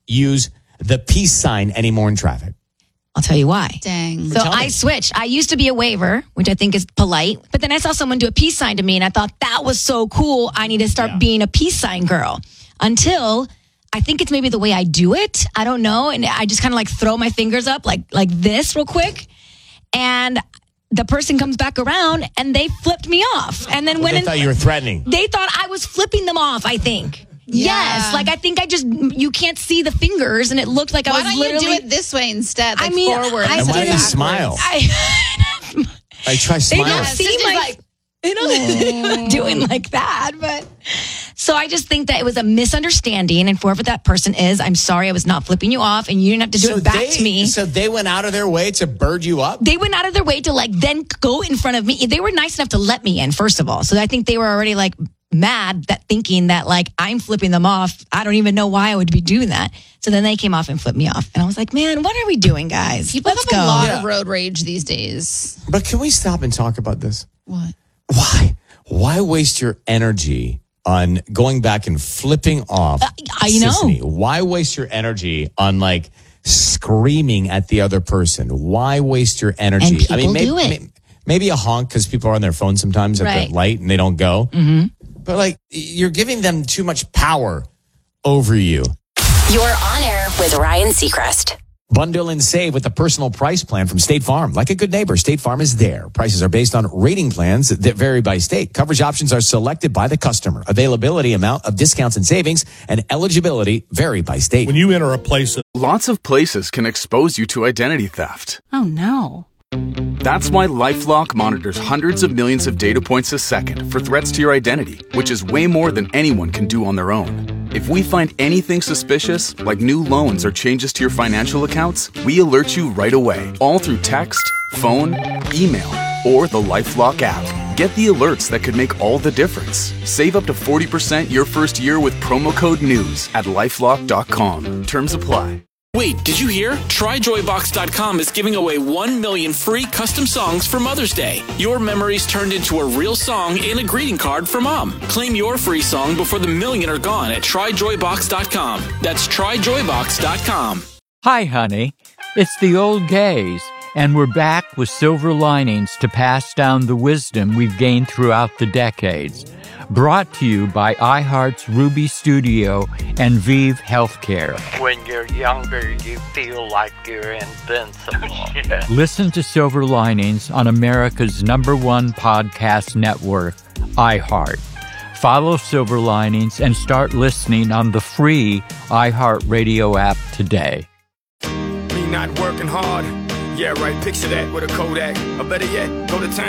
use the peace sign anymore in traffic? I'll tell you why. Dang. So I switched. I used to be a waver, which I think is polite. But then I saw someone do a peace sign to me, and I thought that was so cool. I need to start being a peace sign girl. Until I think it's maybe the way I do it. I don't know. And I just kind of like throw my fingers up like this real quick. And the person comes back around and they flipped me off. And then They thought you were threatening. They thought I was flipping them off, I think. Yeah. Yes. Like, I think you can't see the fingers, and it looked like I was literally. Why don't you do it this way instead? Like forward. And why don't you smile? I try smiling. They don't see my. They don't doing like that, but. So I just think that it was a misunderstanding, and whoever that person is, I'm sorry I was not flipping you off, and you didn't have to do it back to me. So they went out of their way to bird you up? They went out of their way to like then go in front of me. They were nice enough to let me in, first of all. So I think they were already like mad thinking that like I'm flipping them off. I don't even know why I would be doing that. So then they came off and flipped me off. And I was like, man, what are we doing, guys? People Let's have go. a lot of road rage these days. But can we stop and talk about this? What? Why waste your energy on going back and flipping off Sisanie? Why waste your energy on like screaming at the other person? Why waste your energy? And people do it. Maybe a honk because people are on their phone sometimes at the light and they don't go. Mm-hmm. But like you're giving them too much power over you. You're on air with Ryan Seacrest. Bundle and save with the personal price plan from State Farm. Like a good neighbor, State Farm is there. Prices are based on rating plans that vary by state. Coverage options are selected by the customer. Availability, amount of discounts and savings, and eligibility vary by state. When you enter a place... Lots of places can expose you to identity theft. Oh, no. That's why LifeLock monitors hundreds of millions of data points a second for threats to your identity, which is way more than anyone can do on their own. If we find anything suspicious, like new loans or changes to your financial accounts, we alert you right away, all through text, phone, email, or the LifeLock app. Get the alerts that could make all the difference. Save up to 40% your first year with promo code NEWS at LifeLock.com. Terms apply. Wait, did you hear? TryJoyBox.com is giving away 1 million free custom songs for Mother's Day. Your memories turned into a real song and a greeting card for Mom. Claim your free song before the million are gone at TryJoyBox.com. That's TryJoyBox.com. Hi, honey. It's the old gays, and we're back with silver linings to pass down the wisdom we've gained throughout the decades. Brought to you by iHeart's Ruby Studio and Vive Healthcare. When you're younger, you feel like you're invincible. Listen to Silver Linings on America's #1 podcast network, iHeart. Follow Silver Linings and start listening on the free iHeartRadio app today. Me not working hard. Yeah, right. Picture that with a Kodak. Or better yet, go to town.